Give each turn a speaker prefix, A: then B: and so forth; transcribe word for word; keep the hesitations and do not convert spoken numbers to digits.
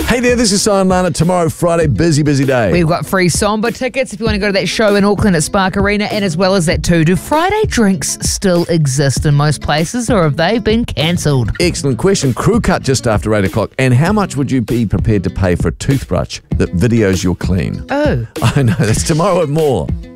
A: Hey there, this is Simon Lana. Tomorrow, Friday, busy, busy day.
B: We've got free Samba tickets if you want to go to that show in Auckland at Spark Arena, and as well as that too, do Friday drinks still exist in most places, or have they been cancelled?
A: Excellent question. Crew cut just after eight o'clock. And how much would you be prepared to pay for a toothbrush that videos your clean?
B: Oh.
A: I know, that's tomorrow and more.